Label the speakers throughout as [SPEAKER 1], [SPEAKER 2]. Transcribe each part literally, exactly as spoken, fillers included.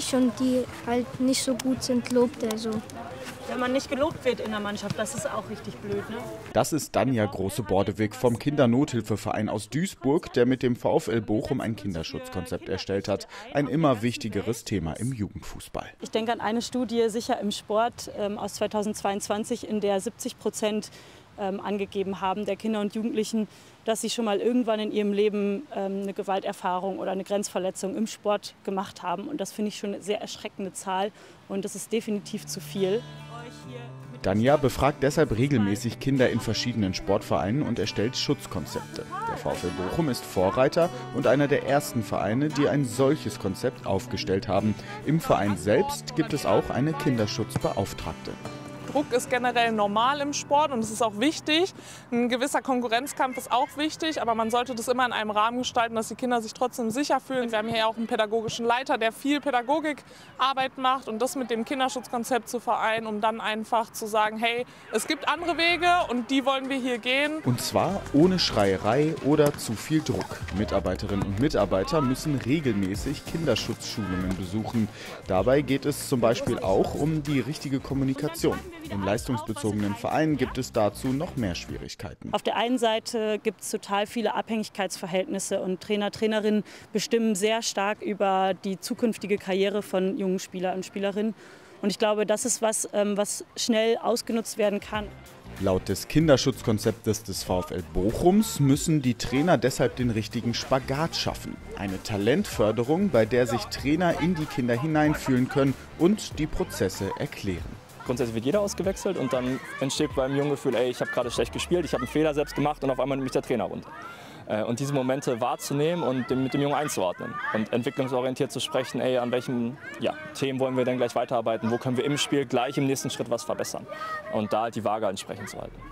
[SPEAKER 1] sich und die halt nicht so gut sind, lobt er so.
[SPEAKER 2] Wenn man nicht gelobt wird in der Mannschaft, das ist auch richtig blöd, ne?
[SPEAKER 3] Das ist Danja Große-Bordewig vom Kindernothilfeverein aus Duisburg, der mit dem VfL Bochum ein Kinderschutzkonzept erstellt hat. Ein immer wichtigeres Thema im Jugendfußball.
[SPEAKER 2] Ich denke an eine Studie sicher im Sport ähm, aus zweitausendzweiundzwanzig, in der siebzig Prozent ähm, angegeben haben, der Kinder und Jugendlichen, dass sie schon mal irgendwann in ihrem Leben ähm, eine Gewalterfahrung oder eine Grenzverletzung im Sport gemacht haben. Und das finde ich schon eine sehr erschreckende Zahl und das ist definitiv zu viel.
[SPEAKER 3] Danja befragt deshalb regelmäßig Kinder in verschiedenen Sportvereinen und erstellt Schutzkonzepte. Der VfL Bochum ist Vorreiter und einer der ersten Vereine, die ein solches Konzept aufgestellt haben. Im Verein selbst gibt es auch eine Kinderschutzbeauftragte.
[SPEAKER 4] Druck ist generell normal im Sport und es ist auch wichtig. Ein gewisser Konkurrenzkampf ist auch wichtig, aber man sollte das immer in einem Rahmen gestalten, dass die Kinder sich trotzdem sicher fühlen. Wir haben hier auch einen pädagogischen Leiter, der viel Pädagogikarbeit macht und das mit dem Kinderschutzkonzept zu vereinen, um dann einfach zu sagen, hey, es gibt andere Wege und die wollen wir hier gehen.
[SPEAKER 3] Und zwar ohne Schreierei oder zu viel Druck. Mitarbeiterinnen und Mitarbeiter müssen regelmäßig Kinderschutzschulungen besuchen. Dabei geht es zum Beispiel auch um die richtige Kommunikation. In leistungsbezogenen Vereinen gibt es dazu noch mehr Schwierigkeiten.
[SPEAKER 2] Auf der einen Seite gibt es total viele Abhängigkeitsverhältnisse und Trainer, Trainerinnen bestimmen sehr stark über die zukünftige Karriere von jungen Spielern und Spielerinnen. Und ich glaube, das ist was, was schnell ausgenutzt werden kann.
[SPEAKER 3] Laut des Kinderschutzkonzeptes des VfL Bochums müssen die Trainer deshalb den richtigen Spagat schaffen. Eine Talentförderung, bei der sich Trainer in die Kinder hineinfühlen können und die Prozesse erklären.
[SPEAKER 5] Grundsätzlich wird jeder ausgewechselt und dann entsteht beim jungen Gefühl, ey, ich habe gerade schlecht gespielt, ich habe einen Fehler selbst gemacht und auf einmal nimmt mich der Trainer runter. Und diese Momente wahrzunehmen und mit dem Jungen einzuordnen und entwicklungsorientiert zu sprechen, ey, an welchen ja, Themen wollen wir denn gleich weiterarbeiten, wo können wir im Spiel gleich im nächsten Schritt was verbessern und da halt die Waage entsprechend zu halten.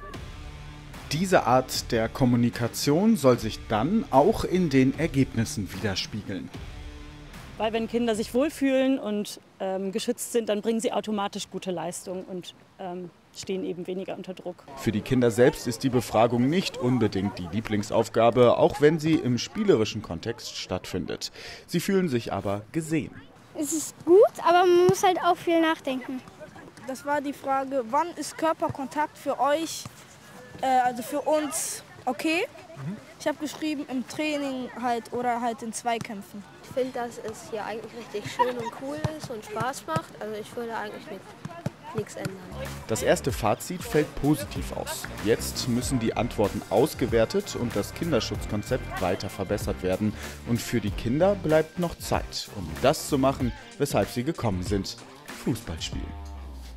[SPEAKER 3] Diese Art der Kommunikation soll sich dann auch in den Ergebnissen widerspiegeln.
[SPEAKER 2] Weil wenn Kinder sich wohlfühlen und ähm, geschützt sind, dann bringen sie automatisch gute Leistung und ähm, stehen eben weniger unter Druck.
[SPEAKER 3] Für die Kinder selbst ist die Befragung nicht unbedingt die Lieblingsaufgabe, auch wenn sie im spielerischen Kontext stattfindet. Sie fühlen sich aber gesehen.
[SPEAKER 1] Es ist gut, aber man muss halt auch viel nachdenken.
[SPEAKER 6] Das war die Frage, wann ist Körperkontakt für euch, äh, also für uns, okay? Mhm. Ich habe geschrieben, im Training halt oder halt in Zweikämpfen.
[SPEAKER 7] Ich finde, dass es hier eigentlich richtig schön und cool ist und Spaß macht. Also ich würde eigentlich mit nichts ändern.
[SPEAKER 3] Das erste Fazit fällt positiv aus. Jetzt müssen die Antworten ausgewertet und das Kinderschutzkonzept weiter verbessert werden. Und für die Kinder bleibt noch Zeit, um das zu machen, weshalb sie gekommen sind: Fußball spielen.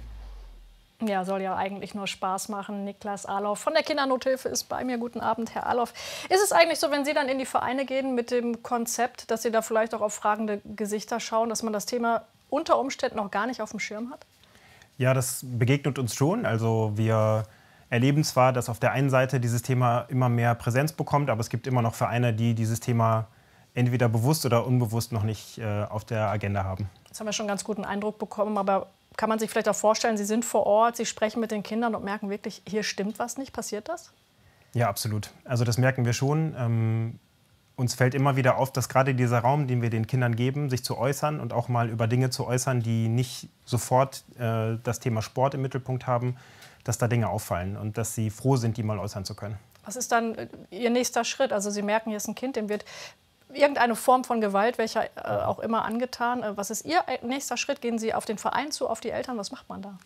[SPEAKER 8] Ja, soll ja eigentlich nur Spaß machen. Niklas Aloff von der Kindernothilfe ist bei mir. Guten Abend, Herr Aloff. Ist es eigentlich so, wenn Sie dann in die Vereine gehen mit dem Konzept, dass Sie da vielleicht auch auf fragende Gesichter schauen, dass man das Thema unter Umständen noch gar nicht auf dem Schirm hat?
[SPEAKER 9] Ja, das begegnet uns schon. Also wir erleben zwar, dass auf der einen Seite dieses Thema immer mehr Präsenz bekommt, aber es gibt immer noch Vereine, die dieses Thema entweder bewusst oder unbewusst noch nicht äh, auf der Agenda haben.
[SPEAKER 8] Jetzt haben wir schon einen ganz guten Eindruck bekommen, aber kann man sich vielleicht auch vorstellen, Sie sind vor Ort, Sie sprechen mit den Kindern und merken wirklich, hier stimmt was nicht? Passiert das?
[SPEAKER 9] Ja, absolut. Also das merken wir schon. Ähm, uns fällt immer wieder auf, dass gerade dieser Raum, den wir den Kindern geben, sich zu äußern und auch mal über Dinge zu äußern, die nicht sofort äh, das Thema Sport im Mittelpunkt haben, dass da Dinge auffallen und dass sie froh sind, die mal äußern zu können.
[SPEAKER 8] Was ist dann Ihr nächster Schritt? Also Sie merken, hier ist ein Kind, dem wird irgendeine Form von Gewalt, welcher äh, auch immer, angetan. Was ist Ihr nächster Schritt? Gehen Sie auf den Verein zu, auf die Eltern? Was macht man da?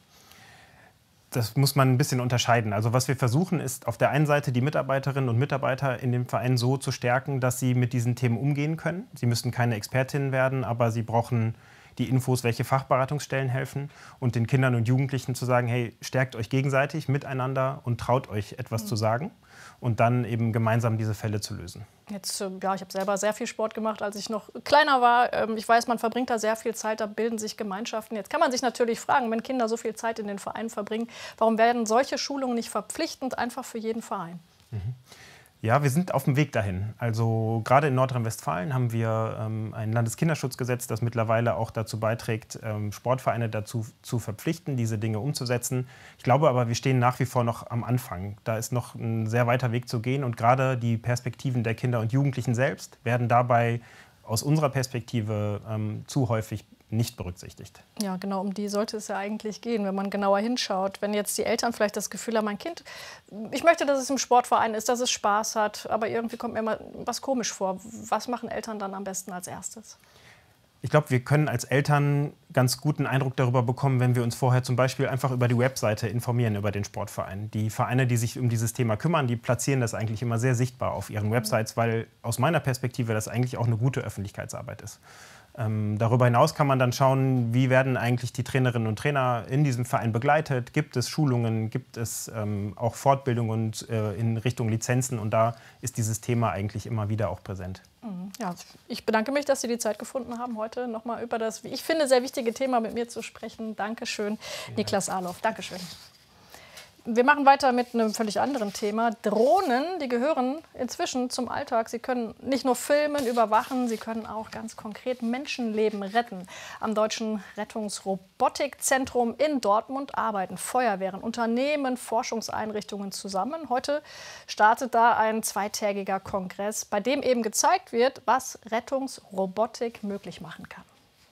[SPEAKER 9] Das muss man ein bisschen unterscheiden. Also was wir versuchen, ist auf der einen Seite die Mitarbeiterinnen und Mitarbeiter in dem Verein so zu stärken, dass sie mit diesen Themen umgehen können. Sie müssen keine Expertinnen werden, aber sie brauchen die Infos, welche Fachberatungsstellen helfen, und den Kindern und Jugendlichen zu sagen, hey, stärkt euch gegenseitig miteinander und traut euch etwas mhm. zu sagen und dann eben gemeinsam diese Fälle zu lösen.
[SPEAKER 8] Jetzt, ja, ich habe selber sehr viel Sport gemacht, als ich noch kleiner war. Ich weiß, man verbringt da sehr viel Zeit, da bilden sich Gemeinschaften. Jetzt kann man sich natürlich fragen, wenn Kinder so viel Zeit in den Vereinen verbringen, warum werden solche Schulungen nicht verpflichtend einfach für jeden Verein?
[SPEAKER 9] Mhm. Ja, wir sind auf dem Weg dahin. Also gerade in Nordrhein-Westfalen haben wir ähm, ein Landeskinderschutzgesetz, das mittlerweile auch dazu beiträgt, ähm, Sportvereine dazu zu verpflichten, diese Dinge umzusetzen. Ich glaube aber, wir stehen nach wie vor noch am Anfang. Da ist noch ein sehr weiter Weg zu gehen. Und gerade die Perspektiven der Kinder und Jugendlichen selbst werden dabei aus unserer Perspektive ähm, zu häufig nicht berücksichtigt.
[SPEAKER 8] Ja, genau, um die sollte es ja eigentlich gehen, wenn man genauer hinschaut. Wenn jetzt die Eltern vielleicht das Gefühl haben, mein Kind, ich möchte, dass es im Sportverein ist, dass es Spaß hat, aber irgendwie kommt mir immer was komisch vor. Was machen Eltern dann am besten als erstes?
[SPEAKER 9] Ich glaube, wir können als Eltern ganz guten Eindruck darüber bekommen, wenn wir uns vorher zum Beispiel einfach über die Webseite informieren, über den Sportverein. Die Vereine, die sich um dieses Thema kümmern, die platzieren das eigentlich immer sehr sichtbar auf ihren Websites, weil aus meiner Perspektive das eigentlich auch eine gute Öffentlichkeitsarbeit ist. Ähm, darüber hinaus kann man dann schauen, wie werden eigentlich die Trainerinnen und Trainer in diesem Verein begleitet. Gibt es Schulungen, gibt es ähm, auch Fortbildungen und, äh, in Richtung Lizenzen. Und da ist dieses Thema eigentlich immer wieder auch präsent.
[SPEAKER 8] Ja, ich bedanke mich, dass Sie die Zeit gefunden haben, heute noch mal über das, wie ich finde, sehr wichtige Thema mit mir zu sprechen. Dankeschön, ja. Niklas Aloff. Dankeschön. Wir machen weiter mit einem völlig anderen Thema. Drohnen, die gehören inzwischen zum Alltag. Sie können nicht nur filmen, überwachen, sie können auch ganz konkret Menschenleben retten. Am Deutschen Rettungsrobotikzentrum in Dortmund arbeiten Feuerwehren, Unternehmen, Forschungseinrichtungen zusammen. Heute startet da ein zweitägiger Kongress, bei dem eben gezeigt wird, was Rettungsrobotik möglich machen kann.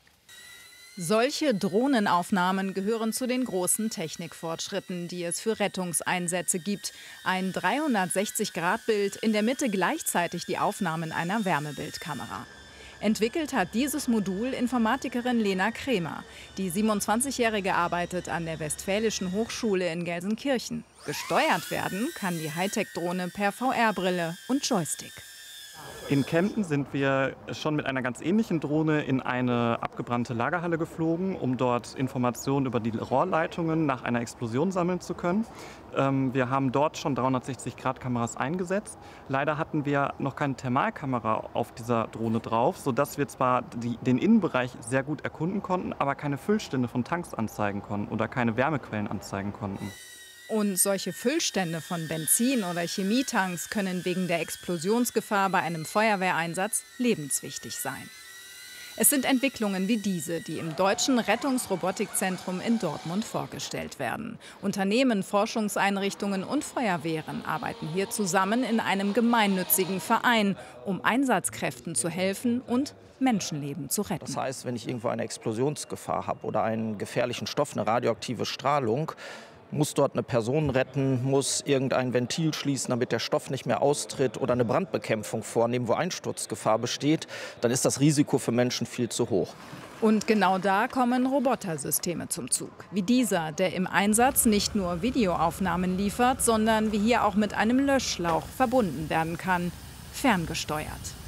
[SPEAKER 10] Solche Drohnenaufnahmen gehören zu den großen Technikfortschritten, die es für Rettungseinsätze gibt. Ein dreihundertsechzig Grad Bild, in der Mitte gleichzeitig die Aufnahmen einer Wärmebildkamera. Entwickelt hat dieses Modul Informatikerin Lena Kremer. Die siebenundzwanzigjährige arbeitet an der Westfälischen Hochschule in Gelsenkirchen. Gesteuert werden kann die Hightech-Drohne per V R-Brille und Joystick.
[SPEAKER 11] In Kempten sind wir schon mit einer ganz ähnlichen Drohne in eine abgebrannte Lagerhalle geflogen, um dort Informationen über die Rohrleitungen nach einer Explosion sammeln zu können. Wir haben dort schon dreihundertsechzig Grad Kameras eingesetzt. Leider hatten wir noch keine Thermalkamera auf dieser Drohne drauf, sodass wir zwar die, den Innenbereich sehr gut erkunden konnten, aber keine Füllstände von Tanks anzeigen konnten oder keine Wärmequellen anzeigen konnten.
[SPEAKER 10] Und solche Füllstände von Benzin- oder Chemietanks können wegen der Explosionsgefahr bei einem Feuerwehreinsatz lebenswichtig sein. Es sind Entwicklungen wie diese, die im Deutschen Rettungsrobotikzentrum in Dortmund vorgestellt werden. Unternehmen, Forschungseinrichtungen und Feuerwehren arbeiten hier zusammen in einem gemeinnützigen Verein, um Einsatzkräften zu helfen und Menschenleben zu retten.
[SPEAKER 12] Das heißt, wenn ich irgendwo eine Explosionsgefahr habe oder einen gefährlichen Stoff, eine radioaktive Strahlung, muss dort eine Person retten, muss irgendein Ventil schließen, damit der Stoff nicht mehr austritt oder eine Brandbekämpfung vornehmen, wo Einsturzgefahr besteht, dann ist das Risiko für Menschen viel zu hoch.
[SPEAKER 10] Und genau da kommen Robotersysteme zum Zug. Wie dieser, der im Einsatz nicht nur Videoaufnahmen liefert, sondern wie hier auch mit einem Löschschlauch verbunden werden kann, ferngesteuert.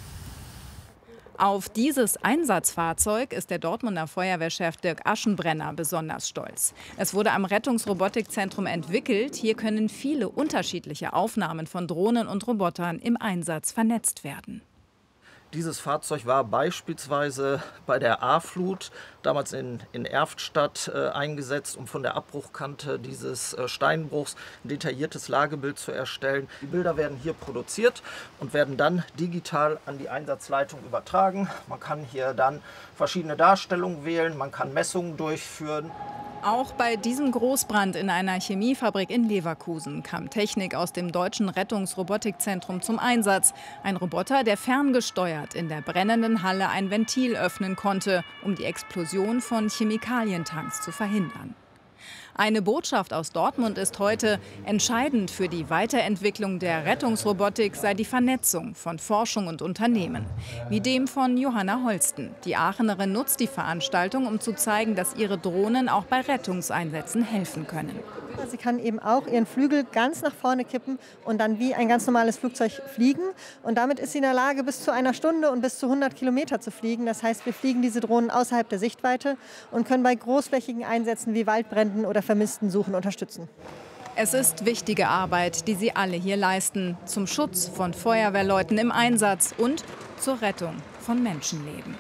[SPEAKER 10] Auf dieses Einsatzfahrzeug ist der Dortmunder Feuerwehrchef Dirk Aschenbrenner besonders stolz. Es wurde am Rettungsrobotikzentrum entwickelt. Hier können viele unterschiedliche Aufnahmen von Drohnen und Robotern im Einsatz vernetzt werden.
[SPEAKER 12] Dieses Fahrzeug war beispielsweise bei der A-Flut damals in, in Erftstadt äh, eingesetzt, um von der Abbruchkante dieses äh, Steinbruchs ein detailliertes Lagebild zu erstellen. Die Bilder werden hier produziert und werden dann digital an die Einsatzleitung übertragen. Man kann hier dann verschiedene Darstellungen wählen, man kann Messungen durchführen.
[SPEAKER 10] Auch bei diesem Großbrand in einer Chemiefabrik in Leverkusen kam Technik aus dem Deutschen Rettungsrobotikzentrum zum Einsatz. Ein Roboter, der ferngesteuert in der brennenden Halle ein Ventil öffnen konnte, um die Explosion von Chemikalientanks zu verhindern. Eine Botschaft aus Dortmund ist heute: Entscheidend für die Weiterentwicklung der Rettungsrobotik sei die Vernetzung von Forschung und Unternehmen. Wie dem von Johanna Holsten. Die Aachenerin nutzt die Veranstaltung, um zu zeigen, dass ihre Drohnen auch bei Rettungseinsätzen helfen können.
[SPEAKER 13] Sie kann eben auch ihren Flügel ganz nach vorne kippen und dann wie ein ganz normales Flugzeug fliegen. Und damit ist sie in der Lage, bis zu einer Stunde und bis zu hundert Kilometer zu fliegen. Das heißt, wir fliegen diese Drohnen außerhalb der Sichtweite und können bei großflächigen Einsätzen wie Waldbränden oder vermissten Suchen unterstützen.
[SPEAKER 10] Es ist wichtige Arbeit, die sie alle hier leisten, zum Schutz von Feuerwehrleuten im Einsatz und zur Rettung von Menschenleben.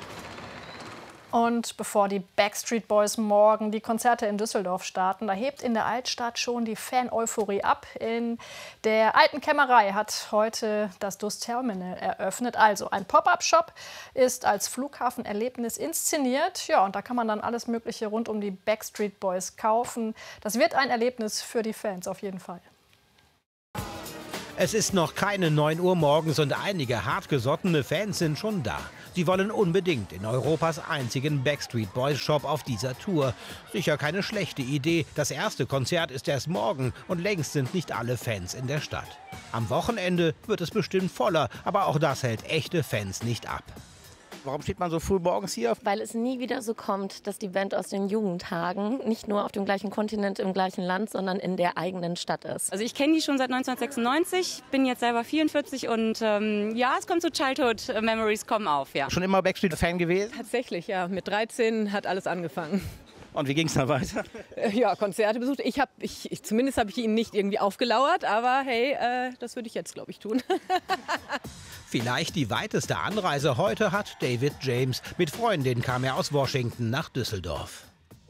[SPEAKER 8] Und bevor die Backstreet Boys morgen die Konzerte in Düsseldorf starten, da hebt in der Altstadt schon die Fan-Euphorie ab. In der Alten Kämmerei hat heute das D U S-Terminal eröffnet. Also ein Pop-up-Shop ist als Flughafenerlebnis inszeniert. Ja, und da kann man dann alles Mögliche rund um die Backstreet Boys kaufen. Das wird ein Erlebnis für die Fans auf jeden Fall.
[SPEAKER 14] Es ist noch keine neun Uhr morgens und einige hartgesottene Fans sind schon da. Sie wollen unbedingt in Europas einzigen Backstreet Boys Shop auf dieser Tour. Sicher keine schlechte Idee. Das erste Konzert ist erst morgen und längst sind nicht alle Fans in der Stadt. Am Wochenende wird es bestimmt voller, aber auch das hält echte Fans nicht ab. Warum steht man so früh morgens hier?
[SPEAKER 15] Weil es nie wieder so kommt, dass die Band aus den Jugendtagen nicht nur auf dem gleichen Kontinent, im gleichen Land, sondern in der eigenen Stadt ist.
[SPEAKER 16] Also ich kenne die schon seit neunzehnhundertsechsundneunzig, bin jetzt selber vierundvierzig und ähm, ja, es kommt so Childhood Memories kommen auf, ja.
[SPEAKER 14] Schon immer Backstreet-Fan gewesen?
[SPEAKER 17] Tatsächlich, ja. Mit dreizehn hat alles angefangen.
[SPEAKER 14] Und wie ging es dann weiter?
[SPEAKER 17] Ja, Konzerte besucht. Ich habe, ich, ich, zumindest habe ich ihnen nicht irgendwie aufgelauert, aber hey, äh, das würde ich jetzt, glaube ich, tun.
[SPEAKER 14] Vielleicht die weiteste Anreise heute hat David James. Mit Freundin kam er aus Washington nach Düsseldorf.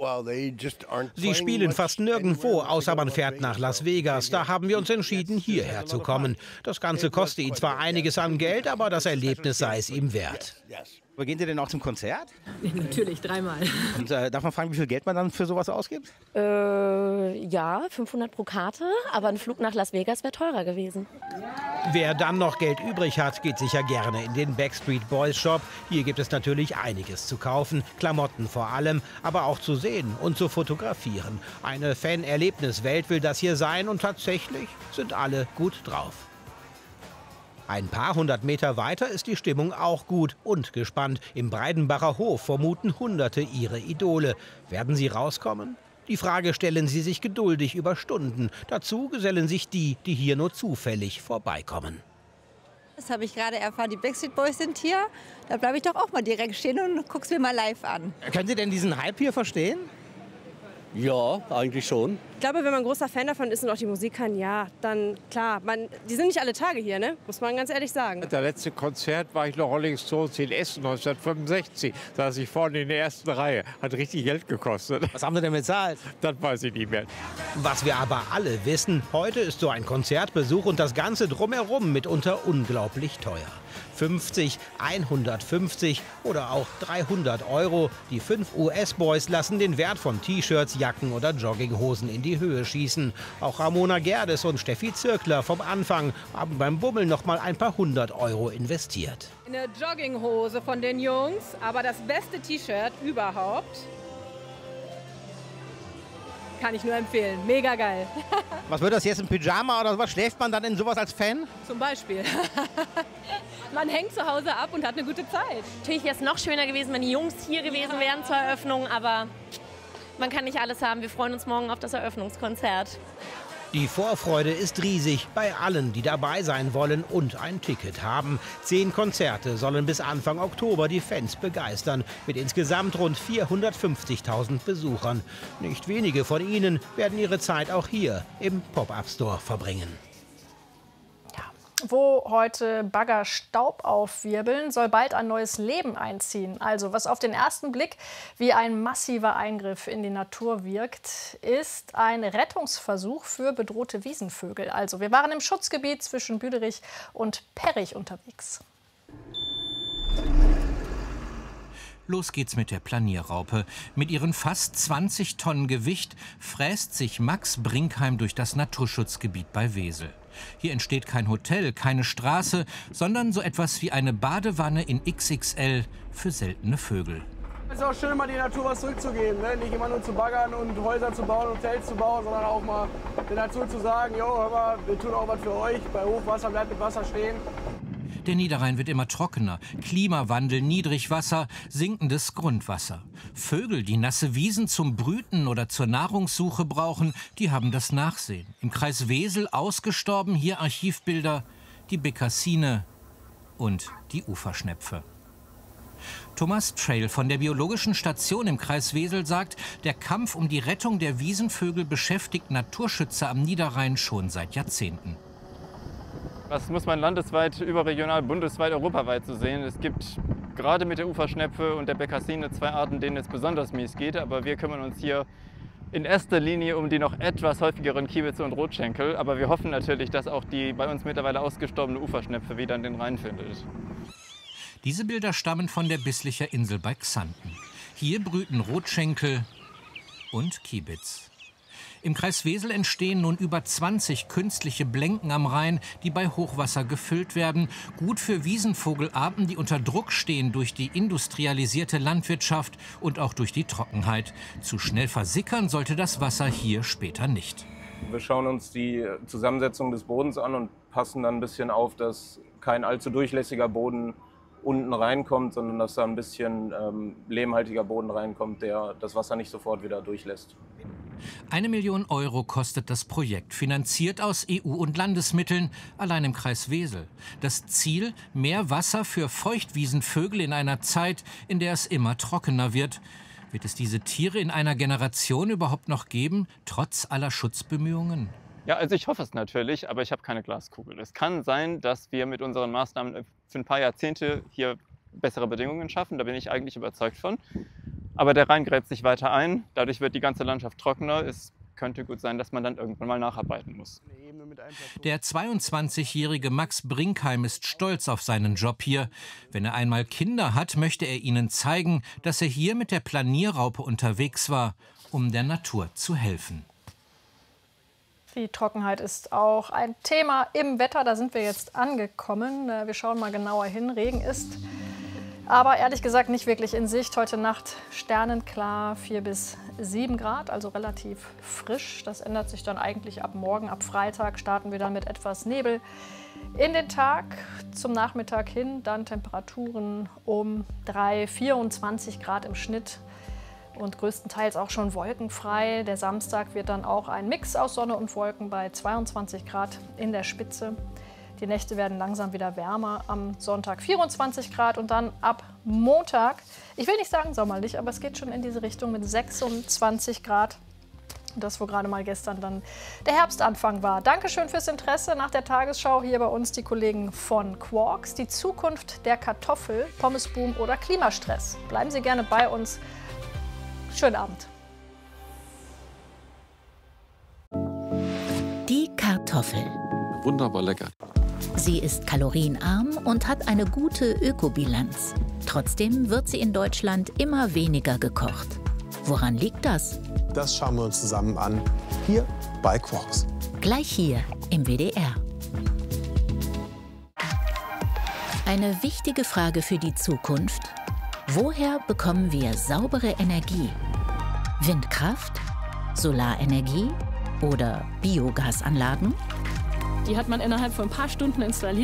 [SPEAKER 14] Sie spielen fast nirgendwo, außer man fährt nach Las Vegas. Da haben wir uns entschieden, hierher zu kommen. Das Ganze koste ihn zwar einiges an Geld, aber das Erlebnis sei es ihm wert.
[SPEAKER 18] Aber gehen Sie denn auch zum Konzert?
[SPEAKER 17] Natürlich, dreimal.
[SPEAKER 18] Und äh, darf man fragen, wie viel Geld man dann für sowas ausgibt?
[SPEAKER 15] Äh, ja, fünfhundert pro Karte, aber ein Flug nach Las Vegas wäre teurer gewesen.
[SPEAKER 14] Wer dann noch Geld übrig hat, geht sicher gerne in den Backstreet Boys Shop. Hier gibt es natürlich einiges zu kaufen, Klamotten vor allem, aber auch zu sehen und zu fotografieren. Eine Fan-Erlebniswelt will das hier sein und tatsächlich sind alle gut drauf. Ein paar hundert Meter weiter ist die Stimmung auch gut und gespannt. Im Breidenbacher Hof vermuten Hunderte ihre Idole. Werden sie rauskommen? Die Frage stellen sie sich geduldig über Stunden. Dazu gesellen sich die, die hier nur zufällig vorbeikommen.
[SPEAKER 19] Das habe ich gerade erfahren, die Backstreet Boys sind hier. Da bleibe ich doch auch mal direkt stehen und guck's mir mal live an.
[SPEAKER 18] Können Sie denn diesen Hype hier verstehen?
[SPEAKER 20] Ja, eigentlich schon.
[SPEAKER 21] Ich glaube, wenn man großer Fan davon ist und auch die Musik kann, ja, dann klar. Man, die sind nicht alle Tage hier, ne? Muss man ganz ehrlich sagen.
[SPEAKER 22] Das letzte Konzert war ich noch Rolling Stones in Essen neunzehnhundertfünfundsechzig. Da saß ich vorne in der ersten Reihe. Hat richtig Geld gekostet.
[SPEAKER 18] Was haben Sie denn bezahlt?
[SPEAKER 22] Das weiß ich nicht mehr.
[SPEAKER 14] Was wir aber alle wissen, heute ist so ein Konzertbesuch und das Ganze drumherum mitunter unglaublich teuer. fünfzig, hundertfünfzig oder auch dreihundert Euro. Die fünf U S-Boys lassen den Wert von T-Shirts, Jacken oder Jogginghosen in die Höhe schießen. Auch Ramona Gerdes und Steffi Zirkler vom Anfang haben beim Bummeln noch mal ein paar hundert Euro investiert.
[SPEAKER 17] Eine Jogginghose von den Jungs, aber das beste T-Shirt überhaupt. Kann ich nur empfehlen. Mega geil.
[SPEAKER 18] Was wird das jetzt, ein Pyjama oder was? Schläft man dann in sowas als Fan?
[SPEAKER 17] Zum Beispiel. Man hängt zu Hause ab und hat eine gute Zeit.
[SPEAKER 15] Natürlich wäre es noch schöner gewesen, wenn die Jungs hier gewesen wären zur Eröffnung, aber man kann nicht alles haben. Wir freuen uns morgen auf das Eröffnungskonzert.
[SPEAKER 14] Die Vorfreude ist riesig bei allen, die dabei sein wollen und ein Ticket haben. Zehn Konzerte sollen bis Anfang Oktober die Fans begeistern, mit insgesamt rund vierhundertfünfzigtausend Besuchern. Nicht wenige von ihnen werden ihre Zeit auch hier im Pop-Up-Store verbringen.
[SPEAKER 8] Wo heute Bagger Staub aufwirbeln, soll bald ein neues Leben einziehen. Also was auf den ersten Blick wie ein massiver Eingriff in die Natur wirkt, ist ein Rettungsversuch für bedrohte Wiesenvögel. Also wir waren im Schutzgebiet zwischen Büderich und Perrich unterwegs.
[SPEAKER 23] Los geht's mit der Planierraupe. Mit ihren fast zwanzig Tonnen Gewicht fräst sich Max Brinkheim durch das Naturschutzgebiet bei Wesel. Hier entsteht kein Hotel, keine Straße, sondern so etwas wie eine Badewanne in X X L für seltene Vögel.
[SPEAKER 24] Es ist auch schön, mal die Natur was zurückzugeben. Ne? Nicht immer nur zu baggern und Häuser zu bauen, Hotels zu bauen, sondern auch mal der Natur zu sagen, jo, hör mal, wir tun auch was für euch. Bei Hochwasser bleibt mit Wasser stehen.
[SPEAKER 23] Der Niederrhein wird immer trockener. Klimawandel, Niedrigwasser, sinkendes Grundwasser. Vögel, die nasse Wiesen zum Brüten oder zur Nahrungssuche brauchen, die haben das Nachsehen. Im Kreis Wesel ausgestorben, hier Archivbilder, die Bekassine und die Uferschnepfe. Thomas Trail von der Biologischen Station im Kreis Wesel sagt, der Kampf um die Rettung der Wiesenvögel beschäftigt Naturschützer am Niederrhein schon seit Jahrzehnten.
[SPEAKER 25] Das muss man landesweit, überregional, bundesweit, europaweit so sehen. Es gibt gerade mit der Uferschnepfe und der Bekassine zwei Arten, denen es besonders mies geht. Aber wir kümmern uns hier in erster Linie um die noch etwas häufigeren Kiebitze und Rotschenkel. Aber wir hoffen natürlich, dass auch die bei uns mittlerweile ausgestorbene Uferschnepfe wieder in den Rhein findet.
[SPEAKER 23] Diese Bilder stammen von der Bisslicher Insel bei Xanten. Hier brüten Rotschenkel und Kiebitz. Im Kreis Wesel entstehen nun über zwanzig künstliche Blenken am Rhein, die bei Hochwasser gefüllt werden. Gut für Wiesenvogelarten, die unter Druck stehen durch die industrialisierte Landwirtschaft und auch durch die Trockenheit. Zu schnell versickern sollte das Wasser hier später nicht.
[SPEAKER 1] Wir schauen uns die Zusammensetzung des Bodens an und passen dann ein bisschen auf, dass kein allzu durchlässiger Boden unten reinkommt, sondern dass da ein bisschen ähm, lehmhaltiger Boden reinkommt, der das Wasser nicht sofort wieder durchlässt.
[SPEAKER 23] Eine Million Euro kostet das Projekt, finanziert aus E U- und Landesmitteln, allein im Kreis Wesel. Das Ziel: mehr Wasser für Feuchtwiesenvögel in einer Zeit, in der es immer trockener wird. Wird es diese Tiere in einer Generation überhaupt noch geben, trotz aller Schutzbemühungen?
[SPEAKER 25] Ja, also ich hoffe es natürlich, aber ich habe keine Glaskugel. Es kann sein, dass wir mit unseren Maßnahmen für ein paar Jahrzehnte hier bessere Bedingungen schaffen, da bin ich eigentlich überzeugt von. Aber der Rhein gräbt sich weiter ein, dadurch wird die ganze Landschaft trockener. Es könnte gut sein, dass man dann irgendwann mal nacharbeiten muss.
[SPEAKER 23] Der zweiundzwanzigjährige Max Brinkheim ist stolz auf seinen Job hier. Wenn er einmal Kinder hat, möchte er ihnen zeigen, dass er hier mit der Planierraupe unterwegs war, um der Natur zu helfen.
[SPEAKER 8] Die Trockenheit ist auch ein Thema im Wetter, da sind wir jetzt angekommen. Wir schauen mal genauer hin. Regen ist aber ehrlich gesagt nicht wirklich in Sicht. Heute Nacht sternenklar, vier bis sieben Grad, also relativ frisch. Das ändert sich dann eigentlich ab morgen. Ab Freitag starten wir dann mit etwas Nebel in den Tag. Zum Nachmittag hin dann Temperaturen um drei, vierundzwanzig Grad im Schnitt. Und größtenteils auch schon wolkenfrei. Der Samstag wird dann auch ein Mix aus Sonne und Wolken bei zweiundzwanzig Grad in der Spitze. Die Nächte werden langsam wieder wärmer. Am Sonntag vierundzwanzig Grad und dann ab Montag, ich will nicht sagen sommerlich, aber es geht schon in diese Richtung mit sechsundzwanzig Grad. Das, wo gerade mal gestern dann der Herbstanfang war. Dankeschön fürs Interesse. Nach der Tagesschau hier bei uns die Kollegen von Quarks. Die Zukunft der Kartoffel, Pommesboom oder Klimastress. Bleiben Sie gerne bei uns. Schönen Abend.
[SPEAKER 2] Die Kartoffel.
[SPEAKER 4] Wunderbar lecker.
[SPEAKER 2] Sie ist kalorienarm und hat eine gute Ökobilanz. Trotzdem wird sie in Deutschland immer weniger gekocht. Woran liegt das?
[SPEAKER 5] Das schauen wir uns zusammen an, hier bei Quarks.
[SPEAKER 2] Gleich hier im W D R. Eine wichtige Frage für die Zukunft: Woher bekommen wir saubere Energie? Windkraft, Solarenergie oder Biogasanlagen?
[SPEAKER 6] Die hat man innerhalb von ein paar Stunden installiert.